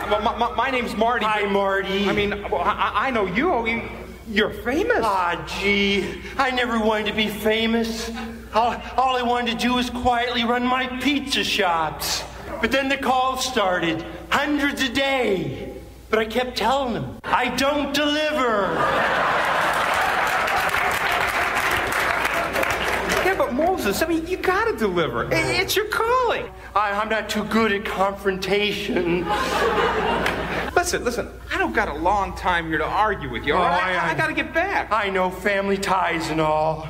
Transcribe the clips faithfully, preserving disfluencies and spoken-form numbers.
well, my, my, my name's Marty. Hi, Marty. I mean, well, I, I know you. you. You're famous. Ah, gee. I never wanted to be famous. All, all I wanted to do was quietly run my pizza shops. But then the calls started. Hundreds a day. But I kept telling them, I don't deliver. Yeah, but Moses, I mean, you gotta deliver. It's your calling. I, I'm not too good at confrontation. Listen, listen, I don't got a long time here to argue with you, all Oh, right? I- I, I gotta get back. I know, family ties and all.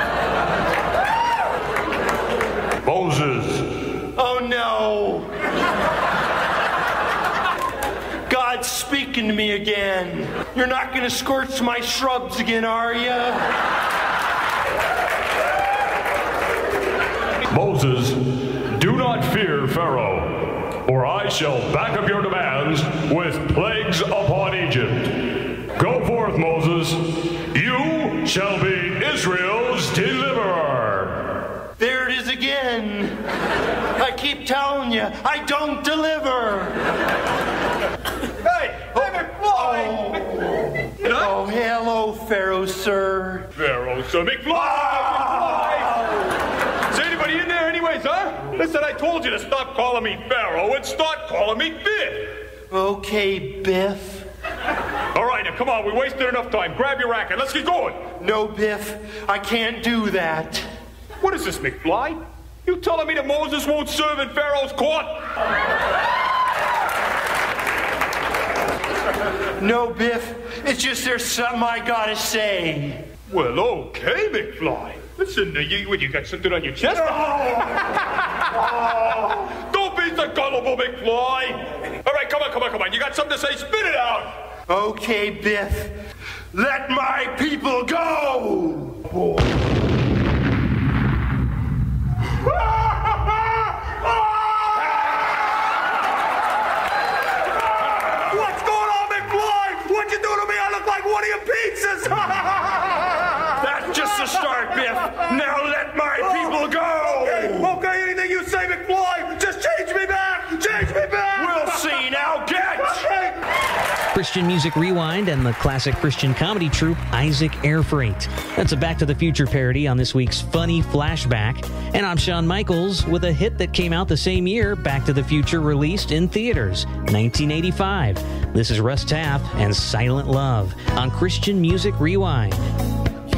Moses. Oh, no. God's speaking to me again. You're not going to scorch my shrubs again, are you? Moses, do not fear Pharaoh, or I shall back up your demands with plagues upon Egypt. Go forth, Moses. You shall be Israel's deliverer. There it is again. I keep telling you, I don't deliver. Hey, hey, McFly! Oh, oh hello, Pharaoh, sir. Pharaoh, Sir McFly! Is anybody in there anyways, huh? Listen, I told you to stop calling me Pharaoh and start calling me Biff. Okay, Biff. All right, now come on, we wasted enough time. Grab your racket, let's get going. No, Biff, I can't do that. What is this, McFly? You telling me that Moses won't serve in Pharaoh's court? No, Biff, it's just there's something I gotta say. Well, okay, McFly. Listen, uh, you, what, you got something on your chest? Don't be so gullible, McFly. All right, come on, come on, come on. You got something to say? Spit it out. Okay, Biff, let my people go! What's going on, McFly? What'd you do to me? I look like one of your pizzas. That's just the start, Biff. Now let my people go! Okay, okay, anything you say, McFly, just change me back. Change me back. We'll see. Now get! Okay. Christian Music Rewind and the classic Christian comedy troupe Isaac Air Freight. That's a Back to the Future parody on this week's Funny Flashback. And I'm Shawn Michaels with a hit that came out the same year Back to the Future released in theaters, nineteen eighty-five. This is Russ Taff and Silent Love on Christian Music Rewind.